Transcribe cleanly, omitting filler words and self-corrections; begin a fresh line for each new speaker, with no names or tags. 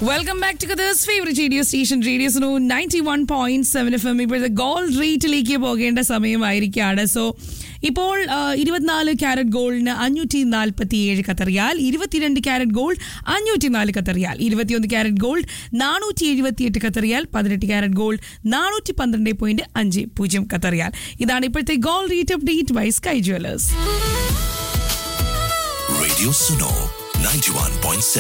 Welcome back to കദേഴ്സ് favourite radio station radio Suno 91.7 FM. ഇപ്പോഴത്തെ gold റേറ്റിലേക്ക് പോകേണ്ട സമയമായിരിക്കുകയാണ്. So ഇപ്പോൾ 24 carrot ഗോൾഡിന് 547 Qatar റിയാൽ, 22 carrot gold 504 Qatar റിയാൽ, 21 carrot gold 478 Qatar റിയാൽ, 18 carrot gold 412.50 Qatar റിയാൽ. ഇതാണ് ഇപ്പോഴത്തെ gold rate update by sky jewellers.
Radio Suno 91.7